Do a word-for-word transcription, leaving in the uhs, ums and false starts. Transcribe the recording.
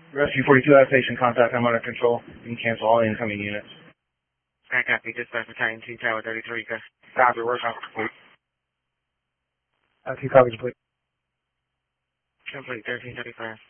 Rescue forty-two, I have patient contact. I'm under control. You can cancel all incoming units. I copy. Dispatch Battalion two, Tower thirty-three, go. Copy, work on complete. Uh, two copies, complete. Complete, thirteen thirty-five.